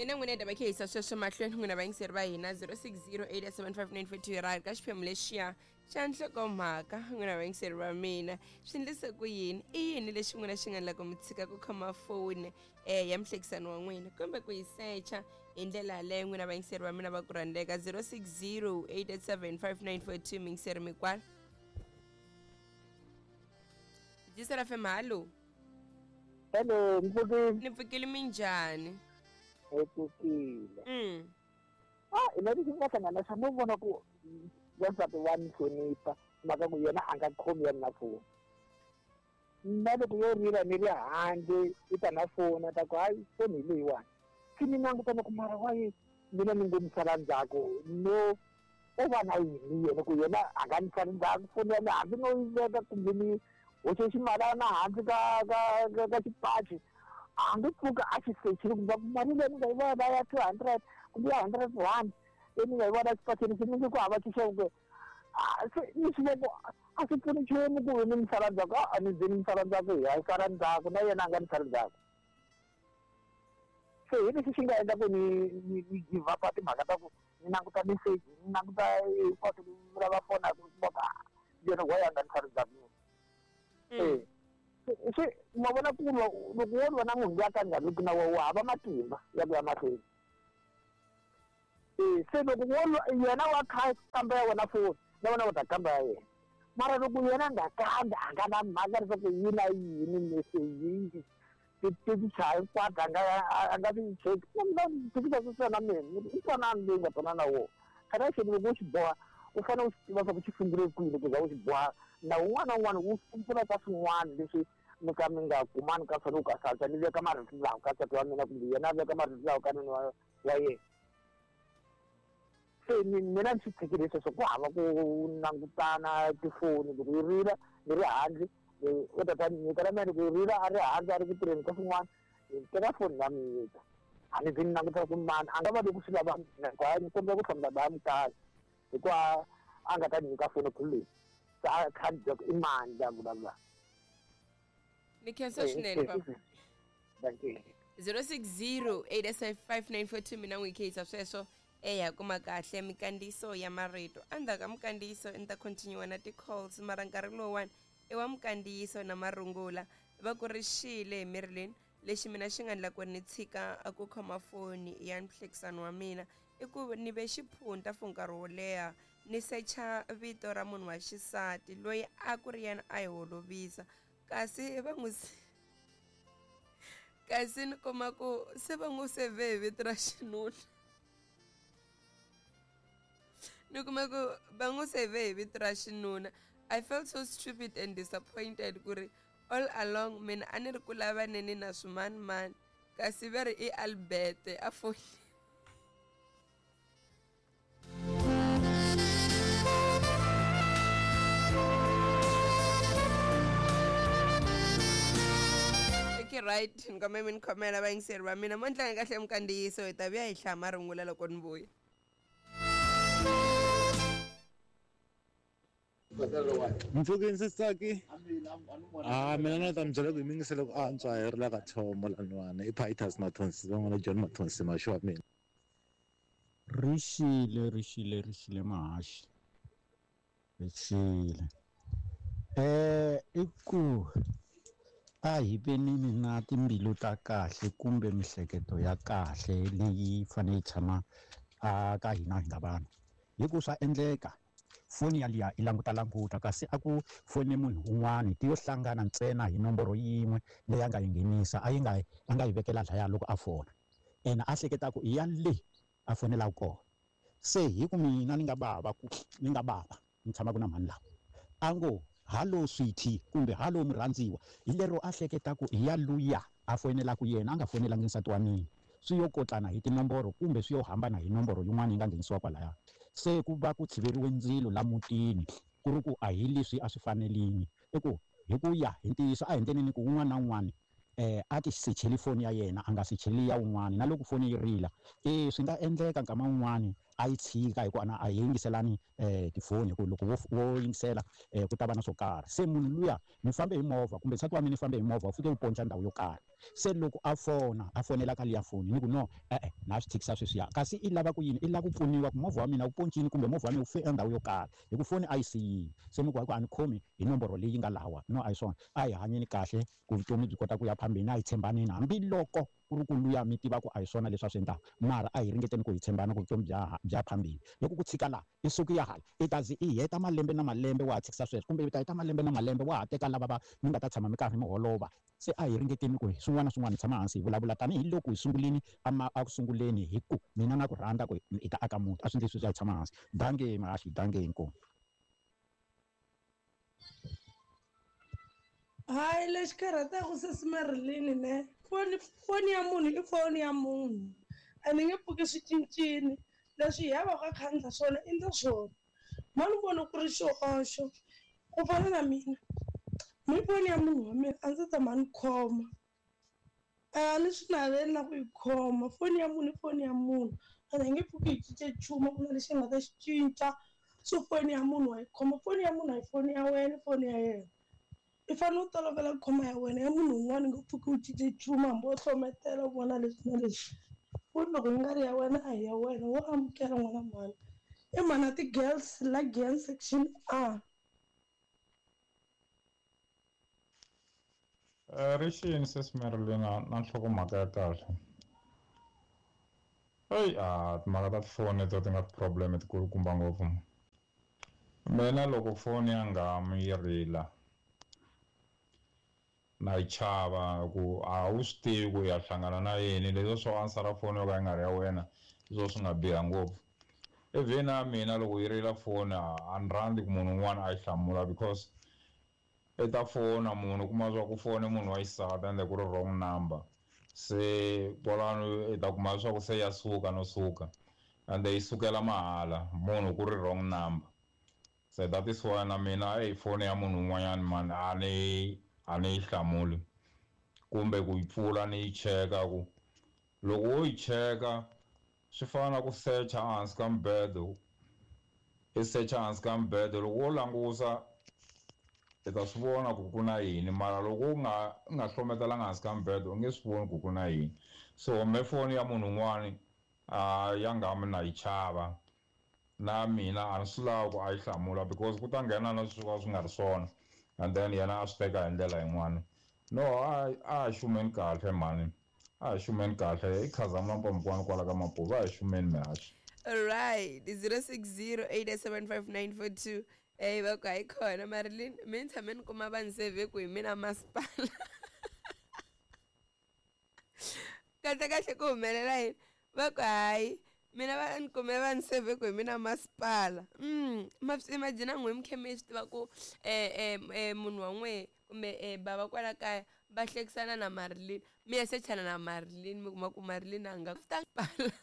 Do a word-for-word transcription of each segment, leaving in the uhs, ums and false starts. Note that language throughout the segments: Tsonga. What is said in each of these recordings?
mina n'wina da vakhehisa sweswo mahlweni n'wina vayingiseri va hina zero six zero eight seven five nine four two ra ka xiphemu lexiya xa nhlokomhaka n'wina vayingiseri va mina swi endlise ku yini i yini lexi n'wina xi nga endlaka mi tshika ku khoma foni eh ya muhlekisani wa n'wina kumbe ku yi secha hi ndlela yaleyo n'wina vayingiseri va mina va ku rhandzeka zero six zero eight seven five nine four two mingiseri mikwala jisera F M hallo. Hello, Mfukile. Ni pfukile minjhani? Epukile. Mm. Ah, ina ndzi nga hlangana sa no vona ku wansati wa nhlonipha maka ku yena a nga khomi ya na foni. Na loko yo rila ni le handle i ta na foni ta ku hayi foni leyiwani. Sini langutana ku mara wa yi mina ni ngomisala ndzhaku no o va na yini yena ku yena a nga ni sala ndzhaku foni ya le handle no yi veka kumbe ni hoxe ximalana hansi ka ka ka xipachi a nge pfuka a xi sechile kumbe mali leyi ni nga yi vona ya two hundred kumbe ya hundred rand leyi ni nga yi vona xipachini xi nge ku hava xixevuke se ni swi veko a swi pfuni nchumu ku ni mi sala ndzhaku a ni ze ni mi sala ndzhaku hi ya sala ndzhaku na yena a nga ni sali ndzhaku se hi lexi xi nga endla ku ni ni give up timhaka ta ku ni languta message ni languta foto lava fonaku boka yena wa ya nga ni sali ndzhaku eh se ma vona ku loko wo vona munhu ya ka nga ri na wo hava matimba ya ku ya mahlweni eh se loko wo yena wa kha kamba ya wena foni na vona va ta kamba ya yena mara loko yena nga kamba a nga na mhaka leswaku yi na yini message ti ti chayi kwata nga a nga ti check na tikisa swona mina i swona leyi nga tona na wo kana xi loko xi boha u fanele u tiva swa ku xi sungule kwini ku za u xi boha na un'wana na un'wana wu sungula ka swin'wana leswi mi ka mi nga kumani ka swona u ka salta ni veka marito lawa ka nsati wa mina kumbe yena a veka marito lawa ka nini wa wa yena se mina ni swi tshikile sweswo ku hava ku langutana tifoni loko yi rila ni ri handle u ta ta ni nyika na mina loko yi rila a ri handle a ri ku tirheni ka swin'wana teka foni na mi nyika a ni zi ni langutana ku mani a nga va le ku swi lava mina hinkwayo ni kombela ku hlomela baya mutala hikuva a nga ta ni nyika foni ku leyi sa khadi loko i mani ya vulavula ni khensa swinene baba thank you zero six zero eight five nine four two mina n'wi khehisa sweswo eya kuma kahle mikandziyiso ya marito endzhaku ka mikandziyiso ni ta continue na ti-calls mara nkarhi lowuwani i wa mikandziyiso na marungula va ku ri xile hi mirileni lexi mina xi nga endla ku ni tshika ku khoma foni ya muhlekisani wa mina i ku ni ve xiphunta for nkarhi wo leha ni secha vito ra munhu wa xisati loyi a ku ri yena a hi holovisa kasi va n'wi kasi ni kuma ku se va n'wi seve hi vito ra xinuna ni kuma ku va n'wi seve hi vito ra xinuna I felt so stupid and disappointed ku ri all along mina a ni ri ku lavaneni na swimanimani kasi va ri i Albert a foni right ngome mi ni khomela vayingiseri va mina mo ni tlanga kahle mikandziyiso hi ta vuya hi hlaya marungula loko ni vuya Mfukile sisaki ah mina na ta mi byela ku hi mi yingisela ku antswa hi ri la ka thomo laniwana i Pythas Mathonsi van'wana John Mathonsi maxo wa mina rixile rixile rixile mahaxi rixile eh i ku a hi venini na timbilu ta kahle kumbe mihleketo ya kahle leyi fanele yi tshama a ka hina hi nga vanhu hi ku swa endleka foni yaliya i languta languta kasi a ku foni munhu un'wana ti yo hlangana ntsena hi nomboro yin'we leyi a nga yi nghenisa a yi nga a nga yi vekela laya loko a fona ena a hleketa ku i ya le a fonela kona se hi ku mina ni nga bava ku ni nga bava ni tshama ku na mani lawa a ngo hallo sweetie kumbe hallo murhandziwa hi lero a hleketa ku hi ya luya a fonela ku yena a nga fonelangi nsati wa mina swi yo kotlana hi tinomboro kumbe swi yo hambana hi nomboro yin'wana yi nga nghenisiwa kwalaya se ku va ku tshiveriwe ndzilo la mutini ku ri ku a hi leswi a swi fanelini i ku hi ku ya hi ntiyiso a hi endlenini ku un'wana na un'wana eh a ti secheli foni ya yena a nga secheli ya un'wana na loko foni yi rila eh swi nga endleka nkama un'wana a yi tshika hikuva na a hi yingiselani um tifoni ku loko wo yingisela um ku ta va na swo karhi se munhu luya ni fambe hi movha kumbe nsati wa mina ni fambe hi movha u fike u ponca ndhawu yo karhi se loko a fona a fonela ka liya foni ni ku no e-e na swi tshikisa sweswiya kasi i lava ku yini i lava ku pfuniwa ku movha wa mina wu poncini kumbe movha wa mina wu fe endhawu yo karhi hi ku foni a yi siyile se ni ku a ni khomi hi nomboro leyi nga lawa no a hi swona a hi hanyeni kahle ku vutomi byi kota ku ya phambeni a hi tshembaneni hambiloko ku ri ku luya mi tiva ku a hi swona leswi a swi endlaka mara a hi ringeteni ku hi tshembana ku vutomi bya bya phambeni loko ku tshika laha i suku ya hala i ta zi i heta malembe na malembe wa ha tshikisa sweswo kumbe i ta heta malembe na malembe wa ha teka lava va mi nga ta tshama mi karhi mi holova se a hi ringeteni ku hi swin'wana na swin'wana hi tshama hansi hi vulavula tanihiloko hi sunguleni a ku sunguleni hi ku mina na ku rhandza ku hi ta aka muti a swi endli sweswi hi tshama hansi dange mahaxi dange inkomu hayi lexi karhataka sesi Marilyn ne foni foni ya munhu i foni ya munhu a ni nge pfuki swi cincini leswi hi yavaka kha ndla swona i ndla swona ma ni vona ku ri xihoxo ku fana na mina mi foni ya munhu wa mina a ndzi ta ma ni khoma a ni swi naveli na ku yi khoma foni ya munhu i foni ya munhu a ni nge pfuki hi cince nchumu ku na lexi nga ta xi cinca so foni ya munhu wa yi khoma foni ya munhu a hi foni ya wena foni ya yena i fanele u tolovela ku khoma ya wena ya munhu un'wana nga pfuki u cince nchumu hambi wo hlometela u vona leswi na leswi foni loko yi nga ri ya wena a hi ya wena wo amukela n'wana mhani i mhana ti-girls la girl section a ri xini sesi Marilyn na nhlokomhaka ya kahle eyi a timhaka ta tifoni to ti nga ti-problem tikulukumba ngopfu mina loko foni ya nghamu yi rila na yi chava ku a wu swi tivi ku ya hlangana na yini leswo swo answera foni yo ka yi nga ri ya wena leswo swi nga biha ngopfu evheni ya mina loko yi rila foni a ni rhandzi ku munhu un'wana a yi hlamula because i ta fona munhu kuma swa ku foni munhu wa xisati ende ku ri wrong number se kwalano i ta kuma leswaku se ya suka no suka ende yi sukela mahala munhu ku ri wrong number se that is why na mina eyi foni ya munhu un'wanyana mani a ni a ni yi hlamuli kumbe ku yi pfula ni yi cheka ku loko wo yi cheka swi fana na ku secha hansi ka mbedo i secha hansi ka mbedo loko wo langusa i ta swi vona ku ku na yini mara loko u nga nga hlometelanga hansi ka mbedo u nge swi voni ku ku na yini so me foni ya munhu un'wani a ya ngami na yi chava na mina a ni swi lavi ku a yi hlamula because ku ta nghena na swi ka swi nga ri swona and then yena a swi teka hi ndlela yin'wana no a a hi xumeni kahle mani a hi xumeni kahle i khazamula mpompowana kwala ka mapuva a hi xumeni mihaxi alright zero six zero eight seven five nine four two eh va ku hayi khona Marilyn mi ni tshame ni kuma va ni save ku hi mina masipala kahle kahle ku humelela yini va ku hayi mina va ni kume va ni save ku hi mina masipala mm ma imagine n'we mi kheme swi tiva ku eh eh munhu wa n'we kumbe eh bava kwala kaya va hlekisana na Marilyn mi ya sechana na Marilyn mi kuma ku Marilyn a nga pala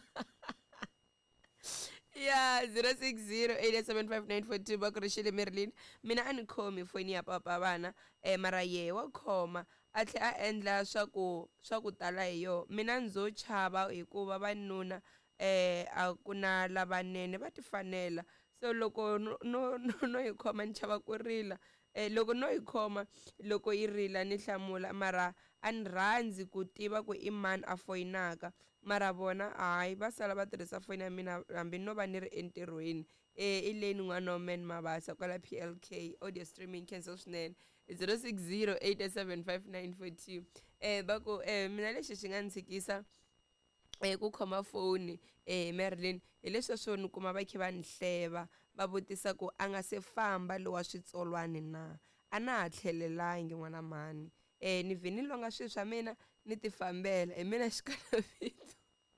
ya zero six zero eight seven five nine four two va ku ri xile Marilyn mina a ni khomi foni ya papa vana eh mara ye wa khoma a tlhe a endla swa ku swa ku tala hi yo mina ndzo chava hikuva vanuna eh a ku na lavanene va ti fanela so loko no no no yi khoma ni chava ku rila eh loko no yi khoma loko yi rila ni hlamula mara a ni rhandzi ku tiva ku i mani a foyinaka mara vona hayi va sala va tirhisa foni ya mina hambi no va ni ri entirhweni eh i leni n'wana wa man Mabasa kwala P L K audio streaming cancel swinene zero six zero eight seven five nine four two eh va ku eh mina lexi xi nga ni tshikisa eh ku khoma foni eh Marilyn hi leswi swo ni kuma va khe va ni hleva va vutisa ku a nga se famba lo wa switsolwani na a na ha tlhelelangi n'wana mani eh ni vhini longa swilo swa mina ni ti fambela hi mina xikalavito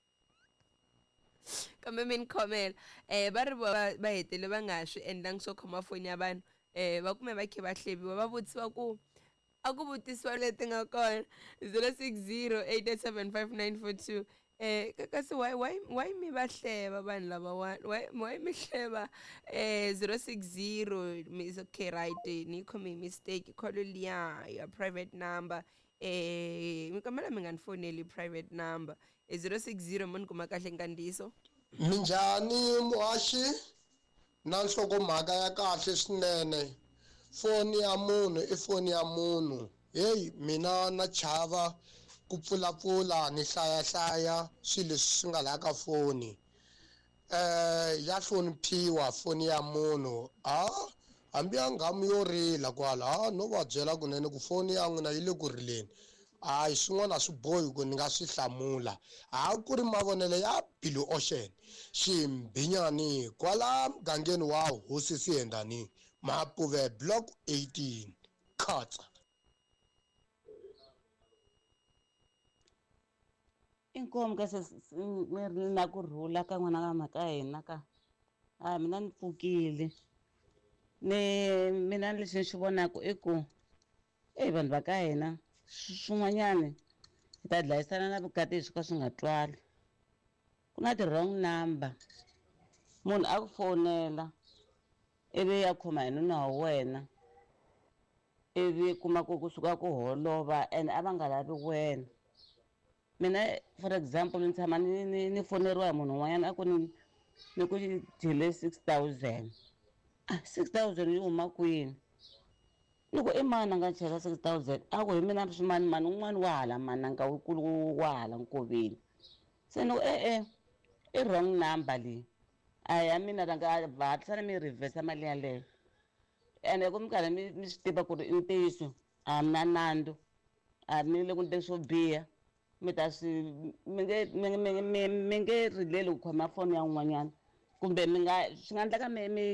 kambe mi ni khomela eh va ri va hetele va nga swi endlangi swo khoma foni ya vanhu eh va kume va khe va hleviwa va vutisiwa ku a ku vutisiwa leti nga kona zero six zero eight seven five nine four two eh kasi why why why mi va hleva vanhu lava why why mi hleva eh zero six zero is okay right ni khome mistake call liya your private number eh mi kamela mi nga ni foneli private number zero six zero mun kuma kahle nkandiso Minjhani muhaxi na nhlokomhaka ya kahle swinene. Foni ya munhu i foni ya munhu. Hey mina na chava ku pfulapfula ni hlayahlaya swilo leswi swi nga laha ka foni. Eh ya hloniphiwa foni ya munhu. Ah hambi ya ngamu yo rila kwala ha no va byela kunene ku foni ya n'wina yi le ku rileni. Hayi swin'wana a swi bohi ku ni nga swi hlamula. Ha ku ri mavonelo ya Billy Ocean Ximbinyani kwala mugangeni wa Hosi Sihendani Mapuve block eighteen Khatsa. Inkomo ka se mi na ku rhula ka n'wana ka mhaka hina ka a mina ni pfukile ni mina lexi ni xi vonaka i ku e vanhu va ka hina swin'wanyani hi ta dlayisana na vukati hi swo ka swi nga twali. Ku na ti-wrong number munhu a ku fonela ivi ya khoma hi nuna wa wena ivi kuma ku kusuka ku holova and a va nga lavi wena. Mina for example ni tshama ni ni ni foneriwa hi munhu un'wanyana a ku ni ni ku dyile six thousand. Ah six thousand yi huma kwini? Ni ku i mani a nga chela six thousand? A ku hi mina swimani mani un'wana wa hala mananga wukulu wa hala Nkoveni. Se ni ku e-e i wrong number leyi a ya mina va nga hatlisana mi reverse mali yaleyo ene ku mi karhi mi mi swi tiva ku ri i ntiyiso a mi na nandzu a ni le ku endleni swo biha mi ta swi mi nge mi mi mi nge rileli ku khoma foni ya n'wanyana kumbe mi nga swi nga endleka mi mi